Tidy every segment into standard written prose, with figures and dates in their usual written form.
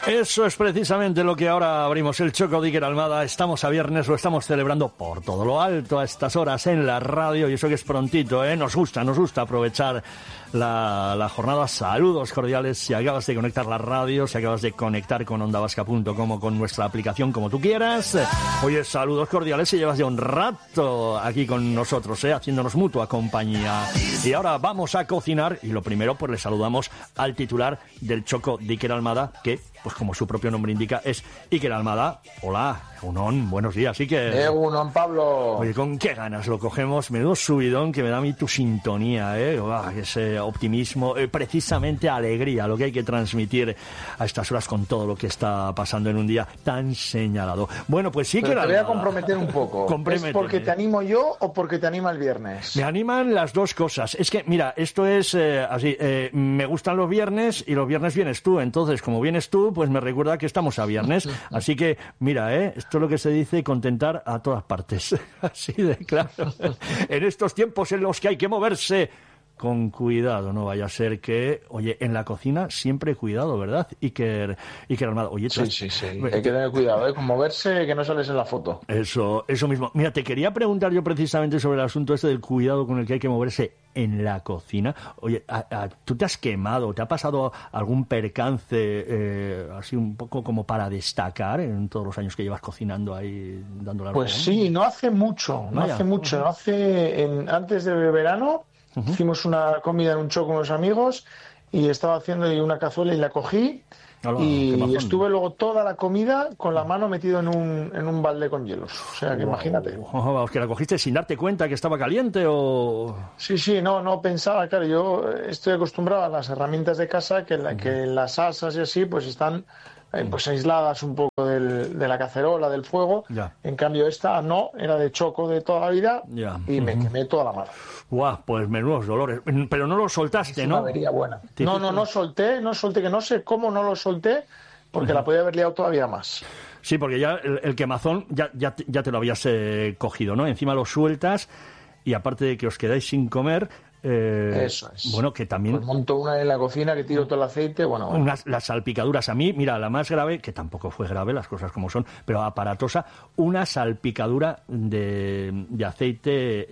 Eso es precisamente lo que ahora abrimos, el Choco de Iker Almada. Estamos a viernes, lo estamos celebrando por todo lo alto a estas horas en la radio, y eso que es prontito, ¿eh? Nos gusta aprovechar la jornada. Saludos cordiales si acabas de conectar la radio, si acabas de conectar con ondavasca.com o con nuestra aplicación, como tú quieras. Oye, saludos cordiales si llevas ya un rato aquí con nosotros, haciéndonos mutua compañía. Y ahora vamos a cocinar, y lo primero pues le saludamos al titular del Choco de Iker Almada, que pues como su propio nombre indica es Iker Almada. Hola, Egunon, buenos días, Iker. Egunon, Pablo. Oye, con qué ganas lo cogemos, menudo subidón que me da a mí tu sintonía, ese optimismo, precisamente alegría, lo que hay que transmitir a estas horas con todo lo que está pasando en un día tan señalado. Bueno, pues sí, Iker Almada. Te voy a comprometer un poco. ¿Es porque te animo yo o porque te anima el viernes? Me animan las dos cosas. Es que, mira, esto es así, me gustan los viernes y los viernes vienes tú, entonces como vienes tú, pues me recuerda que estamos a viernes. Así que, mira, esto es lo que se dice, contentar a todas partes. Así de claro. En estos tiempos en los que hay que moverse con cuidado, no vaya a ser que, oye, en la cocina siempre cuidado, ¿verdad? Iker Almada. Oye, sí. Hay que tener cuidado, con moverse, que no sales en la foto. Eso mismo. Mira, te quería preguntar yo precisamente sobre el asunto este del cuidado con el que hay que moverse en la cocina. Oye, ¿tú te has quemado? ¿Te ha pasado algún percance así un poco como para destacar en todos los años que llevas cocinando ahí, dando la Pues sí, no hace mucho. Antes de verano hicimos una comida en un choco con unos amigos y estaba haciendo una cazuela y la cogí. Y estuve luego toda la comida con la mano metido en un balde con hielos. O sea, que imagínate. ¿Que la cogiste sin darte cuenta que estaba caliente o...? Sí, no pensaba. Claro, yo estoy acostumbrado a las herramientas de casa que las salsas y así pues están pues aisladas un poco de la cacerola, del fuego. Ya. En cambio esta no, era de choco de toda la vida. Ya. Y me quemé toda la mano. Pues menudos dolores. Pero no lo soltaste, ¿no? Es una avería buena. No solté, que no sé cómo no lo solté, porque la podía haber liado todavía más. Sí, porque ya el quemazón ya te lo habías cogido, ¿no? Encima lo sueltas y aparte de que os quedáis sin comer... Eso es. Bueno, que también... Pues monto una en la cocina que tiro todo el aceite, las salpicaduras. A mí, mira, la más grave, que tampoco fue grave, las cosas como son, pero aparatosa, una salpicadura de aceite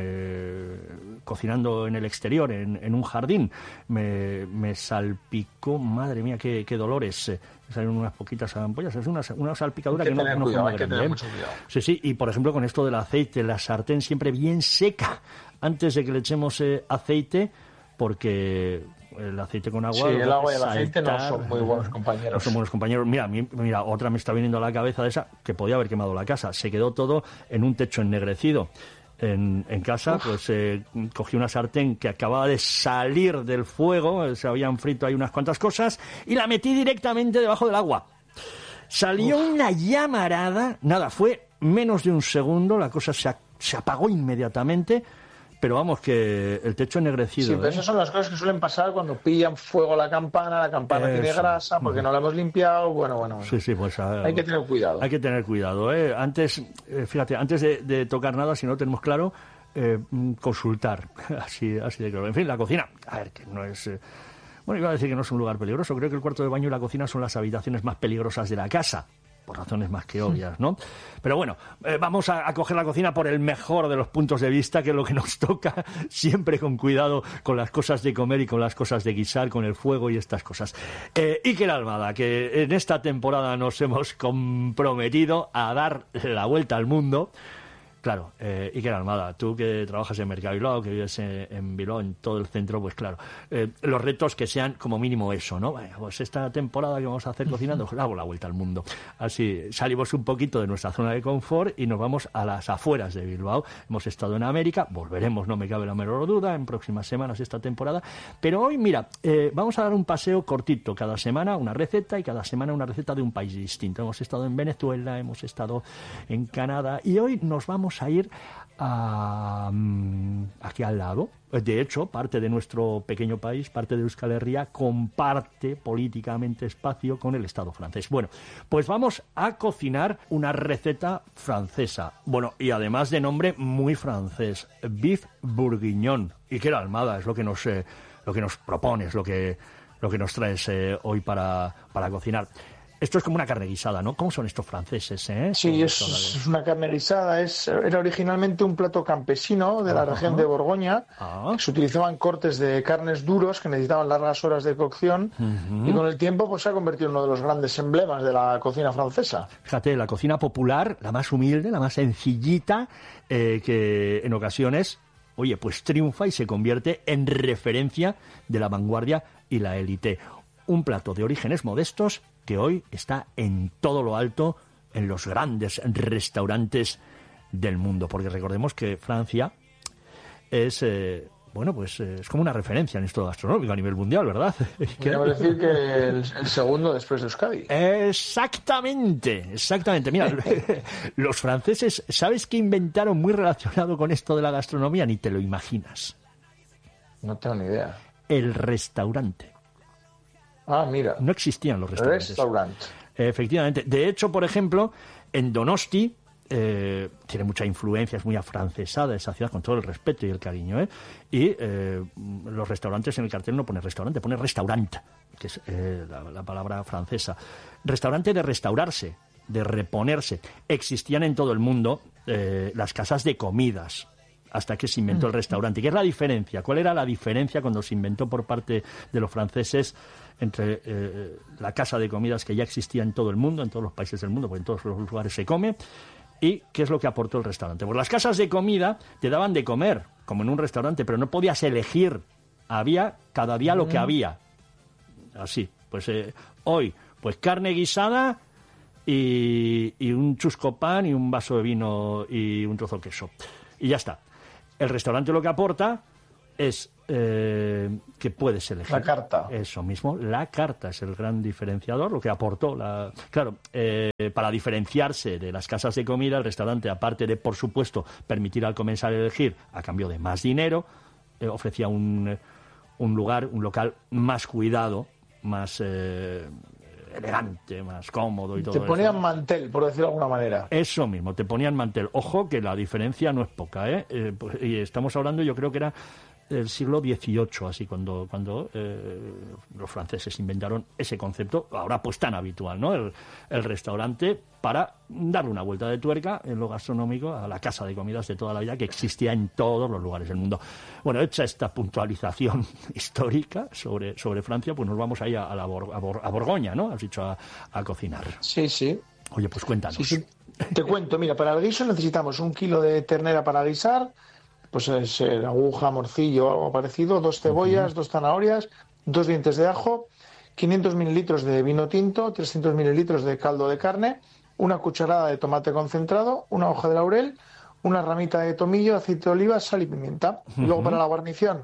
cocinando en el exterior, en un jardín. Me salpicó, madre mía, qué dolores. Salen unas poquitas ampollas, es una salpicadura que no fue muy grande. Hay que tener mucho cuidado. Sí, y por ejemplo con esto del aceite, la sartén siempre bien seca antes de que le echemos aceite, porque el aceite con agua... Sí, el agua y el aceite no son muy buenos compañeros. No son buenos compañeros. Mira, otra me está viniendo a la cabeza de esa, que podía haber quemado la casa. Se quedó todo en un techo ennegrecido. En casa, pues cogí una sartén que acababa de salir del fuego, se habían frito ahí unas cuantas cosas, y la metí directamente debajo del agua. Salió una llamarada, nada, fue menos de un segundo, la cosa se apagó inmediatamente, pero vamos, que el techo ennegrecido... Sí, pero esas son las cosas que suelen pasar cuando pillan fuego la campana tiene grasa, porque no la hemos limpiado, bueno. Sí, pues... hay que tener cuidado. Hay que tener cuidado, Antes, fíjate, antes de tocar nada, si no tenemos claro, consultar, así de claro. En fin, la cocina, a ver, que no es... Bueno, iba a decir que no es un lugar peligroso, creo que el cuarto de baño y la cocina son las habitaciones más peligrosas de la casa, por razones más que obvias, ¿no? Pero bueno, vamos a coger la cocina por el mejor de los puntos de vista, que es lo que nos toca, siempre con cuidado con las cosas de comer y con las cosas de guisar, con el fuego y estas cosas. Iker Almada, que en esta temporada nos hemos comprometido a dar la vuelta al mundo. Claro, Iker Almada, tú que trabajas en Mercado Bilbao, que vives en Bilbao, en todo el centro, pues claro, los retos que sean como mínimo eso, ¿no? Bueno, pues esta temporada que vamos a hacer cocinando, hago la vuelta al mundo. Así salimos un poquito de nuestra zona de confort y nos vamos a las afueras de Bilbao. Hemos estado en América, volveremos, no me cabe la menor duda, en próximas semanas esta temporada. Pero hoy, mira, vamos a dar un paseo cortito, cada semana una receta y cada semana una receta de un país distinto. Hemos estado en Venezuela, hemos estado en Canadá y hoy nos vamos a ir aquí al lado. De hecho, parte de nuestro pequeño país, parte de Euskal Herria, comparte políticamente espacio con el Estado francés. Bueno, pues vamos a cocinar una receta francesa. Bueno, y además de nombre muy francés, beef bourguignon. Iker Almada es lo que nos propones, lo que nos traes hoy para cocinar. Esto es como una carne guisada, ¿no? ¿Cómo son estos franceses, Sí, es una carne guisada. Era originalmente un plato campesino de la región de Borgoña. Que se utilizaban cortes de carnes duros que necesitaban largas horas de cocción. Y con el tiempo pues se ha convertido en uno de los grandes emblemas de la cocina francesa. Fíjate, la cocina popular, la más humilde, la más sencillita, que en ocasiones, oye, pues triunfa y se convierte en referencia de la vanguardia y la élite. Un plato de orígenes modestos que hoy está en todo lo alto en los grandes restaurantes del mundo, porque recordemos que Francia es, es como una referencia en esto gastronómico a nivel mundial, ¿verdad? Podríamos decir que el segundo después de Euskadi. Exactamente. Mira, los franceses, ¿sabes qué inventaron muy relacionado con esto de la gastronomía? Ni te lo imaginas. No tengo ni idea. El restaurante. Ah, mira. No existían los restaurantes. Efectivamente. De hecho, por ejemplo, en Donosti, tiene mucha influencia, es muy afrancesada esa ciudad, con todo el respeto y el cariño, y los restaurantes en el cartel no pone restaurante, pone restaurant, que es la palabra francesa. Restaurante de restaurarse, de reponerse. Existían en todo el mundo las casas de comidas, hasta que se inventó el restaurante. ¿Qué es la diferencia? ¿Cuál era la diferencia cuando se inventó por parte de los franceses entre la casa de comidas que ya existía en todo el mundo, en todos los países del mundo, porque en todos los lugares se come, y qué es lo que aportó el restaurante? Pues las casas de comida te daban de comer, como en un restaurante, pero no podías elegir. Había cada día lo que había. Así, pues hoy, pues carne guisada y un chusco pan y un vaso de vino y un trozo de queso. Y ya está. El restaurante lo que aporta es que puedes elegir. La carta. Eso mismo, la carta es el gran diferenciador, lo que aportó. Claro, para diferenciarse de las casas de comida, el restaurante, aparte de, por supuesto, permitir al comensal elegir a cambio de más dinero, ofrecía un local más cuidado, más elegante, más cómodo y todo eso. Te ponían mantel, por decirlo de alguna manera. Eso mismo, te ponían mantel. Ojo que la diferencia no es poca, y estamos hablando, yo creo que era el siglo XVIII, así cuando los franceses inventaron ese concepto, ahora pues tan habitual, ¿no? El restaurante, para darle una vuelta de tuerca en lo gastronómico a la casa de comidas de toda la vida que existía en todos los lugares del mundo. Bueno, hecha esta puntualización histórica sobre Francia, pues nos vamos ahí a Borgoña, ¿no? Has dicho a cocinar. Sí, sí. Oye, pues cuéntanos. Sí. Te cuento, mira, para el guiso necesitamos 1 kilo de ternera para guisar, pues es aguja, morcillo o algo parecido, 2 cebollas, 2 zanahorias, 2 dientes de ajo, 500 mililitros de vino tinto, 300 mililitros de caldo de carne, 1 cucharada de tomate concentrado, 1 hoja de laurel, 1 ramita de tomillo, aceite de oliva, sal y pimienta. Luego para la guarnición,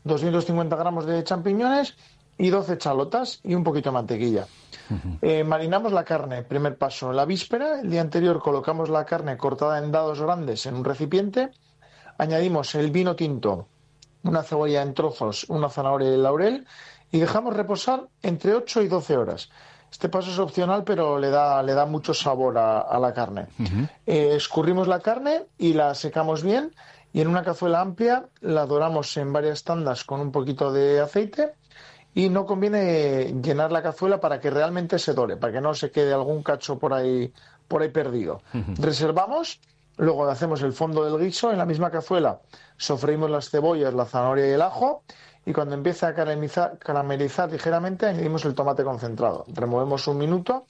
250 gramos de champiñones y 12 chalotas y un poquito de mantequilla. Marinamos la carne. Primer paso, la víspera. El día anterior colocamos la carne cortada en dados grandes en un recipiente. Añadimos el vino tinto, 1 cebolla en trozos, 1 zanahoria y laurel y dejamos reposar entre 8 y 12 horas. Este paso es opcional, pero le da mucho sabor a la carne. Escurrimos la carne y la secamos bien y en una cazuela amplia la doramos en varias tandas con un poquito de aceite y no conviene llenar la cazuela para que realmente se dore, para que no se quede algún cacho por ahí perdido. Reservamos. Luego hacemos el fondo del guiso en la misma cazuela, sofreímos las cebollas, la zanahoria y el ajo y cuando empiece a caramelizar ligeramente añadimos el tomate concentrado. Removemos 1 minuto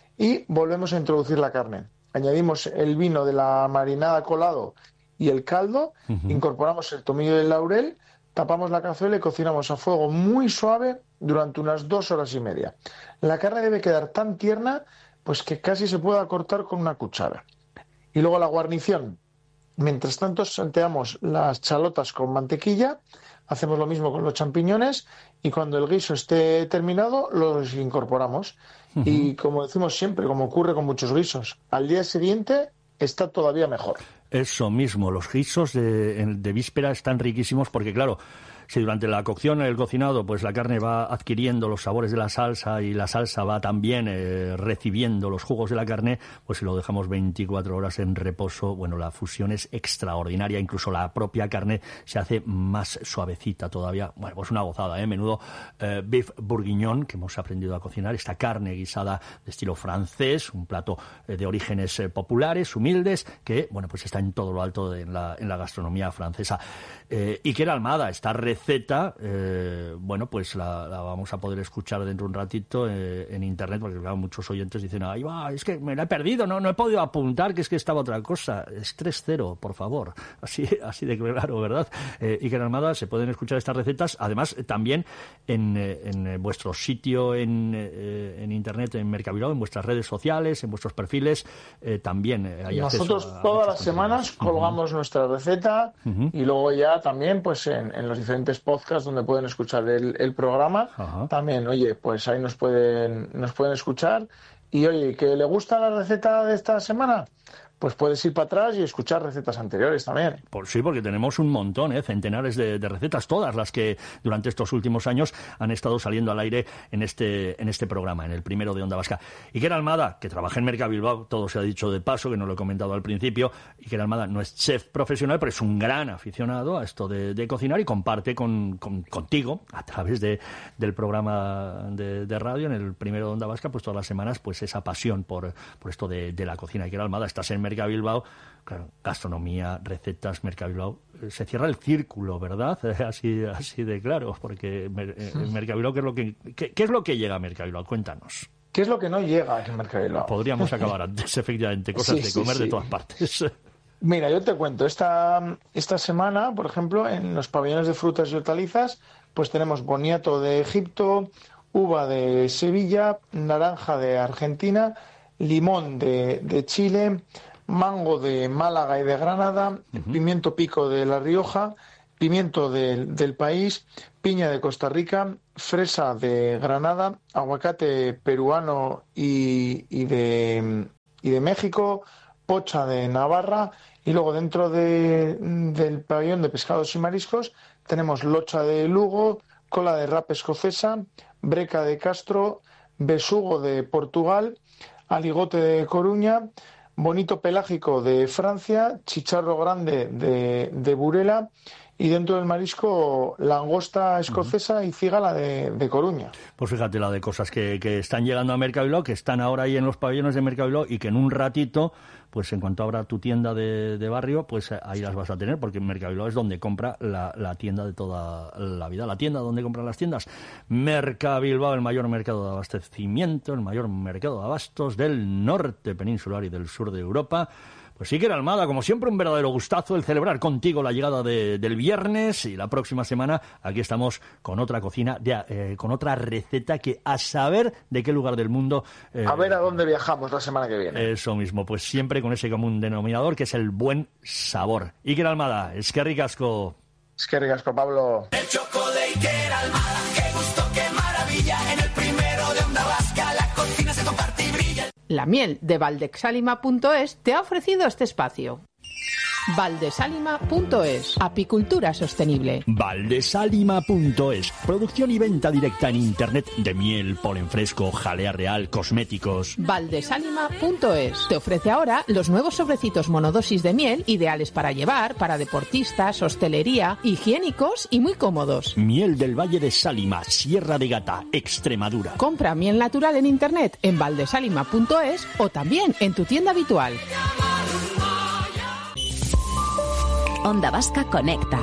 y volvemos a introducir la carne. Añadimos el vino de la marinada colado y el caldo, incorporamos el tomillo y el laurel, tapamos la cazuela y cocinamos a fuego muy suave durante unas 2 horas y media. La carne debe quedar tan tierna pues que casi se pueda cortar con una cuchara. Y luego la guarnición. Mientras tanto, salteamos las chalotas con mantequilla, hacemos lo mismo con los champiñones y cuando el guiso esté terminado, los incorporamos. Y como decimos siempre, como ocurre con muchos guisos, al día siguiente está todavía mejor. Eso mismo, los guisos de víspera están riquísimos porque, claro, Si durante la cocción, el cocinado, pues la carne va adquiriendo los sabores de la salsa y la salsa va también recibiendo los jugos de la carne, pues si lo dejamos 24 horas en reposo, bueno, la fusión es extraordinaria, incluso la propia carne se hace más suavecita todavía. Bueno, pues una gozada, menudo beef bourguignon que hemos aprendido a cocinar, esta carne guisada de estilo francés, un plato de orígenes populares, humildes, que, bueno, pues está en todo lo alto en la gastronomía francesa. Iker Almada, esta receta, bueno, pues la vamos a poder escuchar dentro de un ratito en internet, porque claro, muchos oyentes dicen, ay, va, es que me la he perdido, no he podido apuntar, que es que estaba otra cosa. Es 3-0, por favor. Así de claro, ¿verdad? Iker Almada, se pueden escuchar estas recetas, además también en vuestro sitio en internet, en Mercabilbao, en vuestras redes sociales, en vuestros perfiles, también hay acceso. Nosotros todas las semanas colgamos nuestra receta y luego ya también pues en los diferentes podcasts donde pueden escuchar el programa, también, oye, pues ahí nos pueden escuchar. Y oye, ¿que le gusta la receta de esta semana? Pues puedes ir para atrás y escuchar recetas anteriores también. Pues sí, porque tenemos un montón, centenares de recetas, todas las que durante estos últimos años han estado saliendo al aire en este programa, en el primero de Onda Vasca. Iker Almada, que trabaja en Mercabilbao, todo se ha dicho de paso, que no lo he comentado al principio. Iker Almada no es chef profesional, pero es un gran aficionado a esto de cocinar y comparte contigo, a través del programa de radio, en el primero de Onda Vasca, pues todas las semanas, pues esa pasión por esto de la cocina. Iker Almada, estás en Mercabilbao, claro, gastronomía, recetas, Mercabilbao, se cierra el círculo, ¿verdad? Así de claro, porque Mercabilbao, ¿qué es lo que llega a Mercabilbao? Cuéntanos. ¿Qué es lo que no llega en Mercabilbao? Podríamos acabar antes, efectivamente, cosas de comer de todas partes. Mira, yo te cuento, esta semana, por ejemplo, en los pabellones de frutas y hortalizas, pues tenemos boniato de Egipto, uva de Sevilla, naranja de Argentina, limón de Chile, mango de Málaga y de Granada, pimiento pico de La Rioja, pimiento del país, piña de Costa Rica, fresa de Granada, aguacate peruano y de México, pocha de Navarra, y luego dentro del pabellón de pescados y mariscos tenemos locha de Lugo, cola de rap escocesa, breca de Castro, besugo de Portugal, aligote de Coruña, bonito pelágico de Francia, chicharro grande de Burela, y dentro del marisco langosta escocesa y cígala de Coruña. Pues fíjate la de cosas que están llegando a Mercabilbao, que están ahora ahí en los pabellones de Mercabilbao y que en un ratito, pues en cuanto abra tu tienda de barrio, pues ahí las vas a tener, porque Mercabilbao es donde compra la tienda de toda la vida, la tienda donde compran las tiendas. Mercabilbao, el mayor mercado de abastecimiento, el mayor mercado de abastos del norte peninsular y del sur de Europa. Pues Iker Almada, como siempre, un verdadero gustazo el celebrar contigo la llegada del viernes, y la próxima semana aquí estamos con otra cocina, con otra receta que a saber de qué lugar del mundo... a ver a dónde viajamos la semana que viene. Eso mismo, pues siempre con ese común denominador que es el buen sabor. Iker Almada, eskerrik asko. Eskerrik asko, Pablo. El choco de Iker Almada, qué gusto, qué maravilla, en el primero de Onda Vasca la cocina se comparte y brilla. La miel de Valdexalima.es te ha ofrecido este espacio. Valdesalima.es, apicultura sostenible. Valdesalima.es, producción y venta directa en internet de miel, polen fresco, jalea real, cosméticos. Valdesalima.es te ofrece ahora los nuevos sobrecitos monodosis de miel, ideales para llevar, para deportistas, hostelería, higiénicos y muy cómodos. Miel del Valle de Sálima, Sierra de Gata, Extremadura. Compra miel natural en internet en valdesalima.es o también en tu tienda habitual. Onda Vasca Conecta.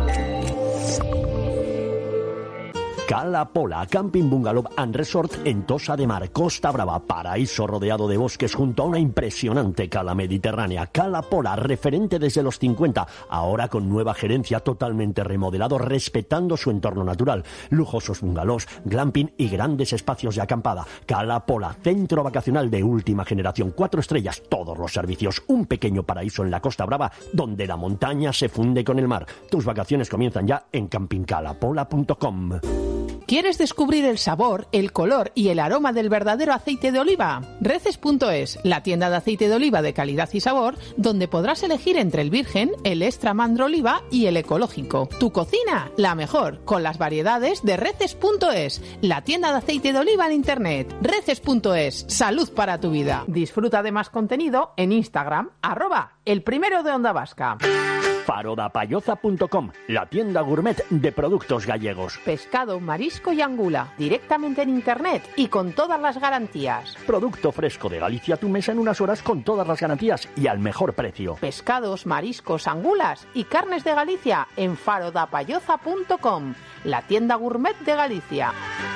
Cala Pola, Camping Bungalow and Resort en Tossa de Mar, Costa Brava, paraíso rodeado de bosques junto a una impresionante cala mediterránea. Cala Pola, referente desde los 50, ahora con nueva gerencia, totalmente remodelado, respetando su entorno natural. Lujosos bungalows, glamping y grandes espacios de acampada. Cala Pola, centro vacacional de última generación, 4 estrellas, todos los servicios. Un pequeño paraíso en la Costa Brava, donde la montaña se funde con el mar. Tus vacaciones comienzan ya en campingcalapola.com. ¿Quieres descubrir el sabor, el color y el aroma del verdadero aceite de oliva? Reces.es, la tienda de aceite de oliva de calidad y sabor, donde podrás elegir entre el virgen, el extra mandro oliva y el ecológico. Tu cocina, la mejor, con las variedades de Reces.es, la tienda de aceite de oliva en internet. Reces.es, salud para tu vida. Disfruta de más contenido en Instagram, @elprimero de Onda Vasca. Farodapayoza.com, la tienda gourmet de productos gallegos. Pescado, marisco y angula, directamente en internet y con todas las garantías. Producto fresco de Galicia a tu mesa en unas horas con todas las garantías y al mejor precio. Pescados, mariscos, angulas y carnes de Galicia en farodapayoza.com, la tienda gourmet de Galicia.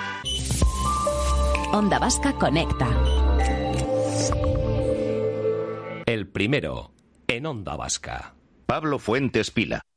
Onda Vasca Conecta. El primero en Onda Vasca. Pablo Fuentes Pila.